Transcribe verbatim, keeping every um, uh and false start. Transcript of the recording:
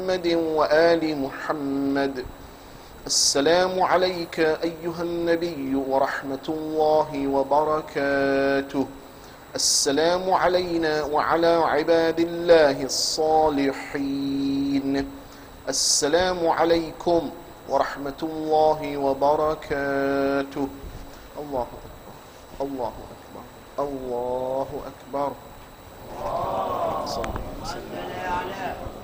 محمد وآل محمد. السلام عليك أيها النبي ورحمة الله وبركاته. السلام علينا وعلى عباد الله الصالحين. السلام عليكم ورحمة الله وبركاته. الله أكبر، الله أكبر، الله أكبر. الله أكبر.